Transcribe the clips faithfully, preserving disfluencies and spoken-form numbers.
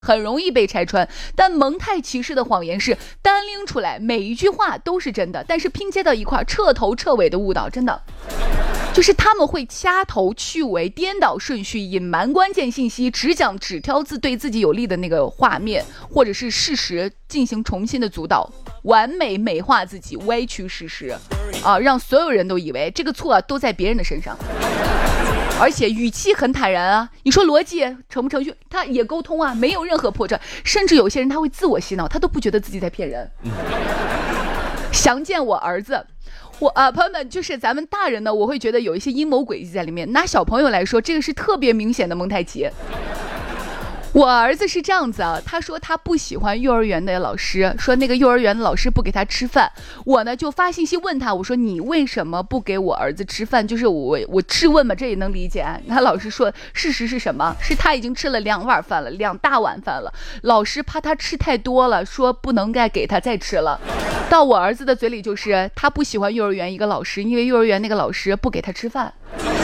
很容易被拆穿。但蒙太奇式的谎言是单拎出来每一句话都是真的，但是拼接到一块彻头彻尾的误导，真的就是他们会掐头去尾，颠倒顺序，隐瞒关键信息，只讲只挑自对自己有利的那个画面或者是事实进行重新的主导，完美美化自己，歪曲事实啊，让所有人都以为这个错、啊、都在别人的身上，而且语气很坦然啊。你说逻辑程不程序，他也沟通啊，没有任何破绽，甚至有些人他会自我洗脑，他都不觉得自己在骗人。详见我儿子。我啊，朋友们，就是咱们大人呢，我会觉得有一些阴谋诡计在里面。拿小朋友来说，这个是特别明显的蒙太奇。我儿子是这样子啊，他说他不喜欢幼儿园的老师，说那个幼儿园的老师不给他吃饭。我呢就发信息问他，我说你为什么不给我儿子吃饭？就是我我质问嘛，这也能理解。他老师说事实是什么？是他已经吃了两碗饭了，两大碗饭了。老师怕他吃太多了，说不能再给他再吃了。到我儿子的嘴里就是他不喜欢幼儿园一个老师，因为幼儿园那个老师不给他吃饭。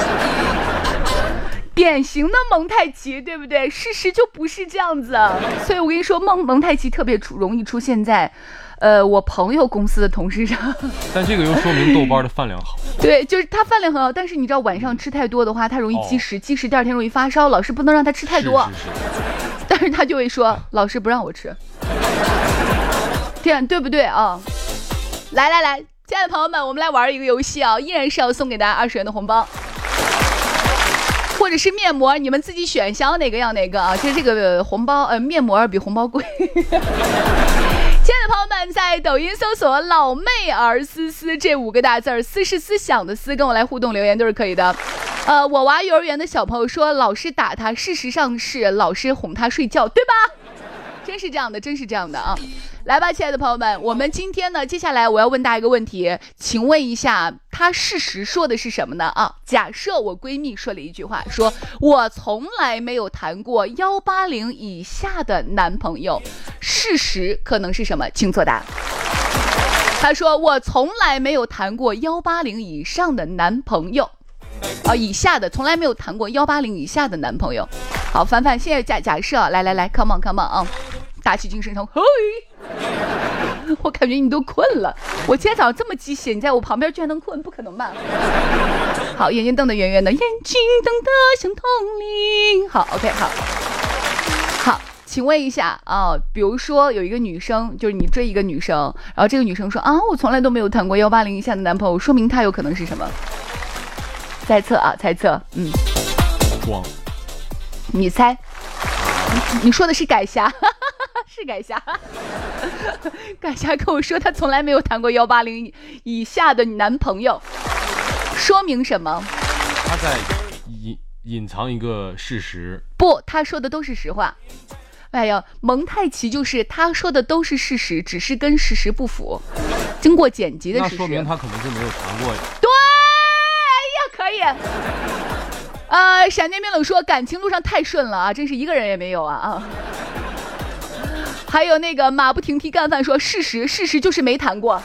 典型的蒙太奇，对不对？事实就不是这样子，所以我跟你说，蒙蒙太奇特别出容易出现在，呃，我朋友公司的同事上。 但这个又说明豆瓣的饭量好。 对，就是他饭量很好，但是你知道晚上吃太多的话，他容易积食，积食第二天容易发烧，老师不能让他吃太多。 是是是。 但是他就会说，老师不让我吃，这样对不对啊？来来来，亲爱的朋友们，我们来玩一个游戏啊，依然是要送给大家二十元的红包。或者是面膜，你们自己选，想要哪个要哪个啊！其实这个红包，呃，面膜比红包贵。亲爱的朋友们，在抖音搜索"老妹儿思思"这五个大字儿，思是思想的思，跟我来互动留言都是可以的。呃，我娃幼儿园的小朋友说老师打他，事实上是老师哄他睡觉，对吧？真是这样的，真是这样的啊！来吧，亲爱的朋友们，我们今天呢，接下来我要问大家一个问题，请问一下，他事实说的是什么呢？啊，假设我闺蜜说了一句话，说我从来没有谈过幺八零以下的男朋友，事实可能是什么？请作答。她说我从来没有谈过幺八零以上的男朋友。啊，以下的从来没有谈过幺八零以下的男朋友。好，凡凡，现在假假设，来来来 ，come on come on 啊，打起精神头，嘿，我感觉你都困了。我今天早上这么鸡血，你在我旁边居然能困，不可能吧？好，眼睛瞪得圆圆的，眼睛瞪得像铜铃。好 ，OK， 好，好。请问一下啊，比如说有一个女生，就是你追一个女生，然后这个女生说啊，我从来都没有谈过幺八零以下的男朋友，说明她有可能是什么？猜测啊，猜测，嗯， 装， 你猜，你, 你说的是改霞，是改霞，改霞跟我说她从来没有谈过幺八零以下的男朋友，说明什么？ 她在隐隐藏一个事实。 不，她说的都是实话。哎呀，蒙太奇就是他说的都是事实，只是跟事实不符，经过剪辑的事实。 那说明他可能就没有谈过。 对。可以，呃，闪电冰冷说感情路上太顺了啊，真是一个人也没有啊啊！还有那个马不停蹄干饭说事实，事实就是没谈过。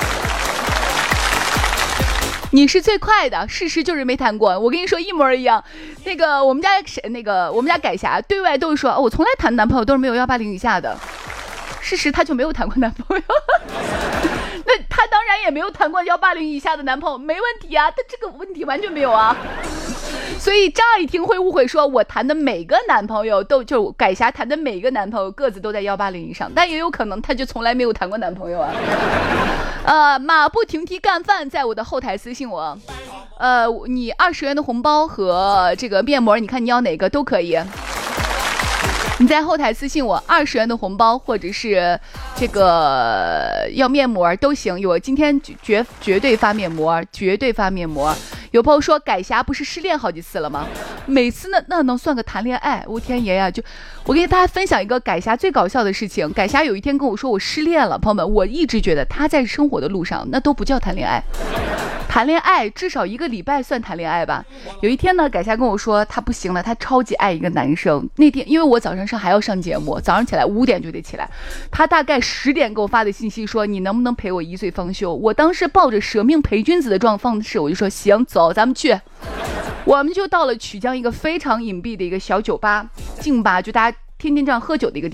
你是最快的，事实就是没谈过。我跟你说一模一样。那个我们家那个我们家改霞对外都是说、哦、我从来谈男朋友都是没有幺八零以下的，事实他就没有谈过男朋友。那他当然也没有谈过幺八零以下的男朋友，没问题啊，但这个问题完全没有啊。所以乍一听会误会说我谈的每个男朋友都就改霞谈的每个男朋友个子都在幺八零以上，但也有可能他就从来没有谈过男朋友啊。呃，马不停蹄干饭在我的后台私信我，呃，你二十元的红包和这个面膜，你看你要哪个都可以。你在后台私信我二十元的红包，或者是这个要面膜都行。我今天绝绝对发面膜，绝对发面膜。有朋友说改霞不是失恋好几次了吗？每次呢那能算个谈恋爱？我天爷呀！就我给大家分享一个改霞最搞笑的事情。改霞有一天跟我说我失恋了，朋友们，我一直觉得他在生活的路上那都不叫谈恋爱。谈恋爱至少一个礼拜算谈恋爱吧。有一天呢，改霞跟我说他不行了，他超级爱一个男生。那天因为我早上上还要上节目，早上起来五点就得起来，他大概十点给我发的信息说你能不能陪我一醉方休。我当时抱着舍命陪君子的状方式，我就说行，走，咱们去。我们就到了曲江一个非常隐蔽的一个小酒吧，静吧，就大家天天这样喝酒的一个地方。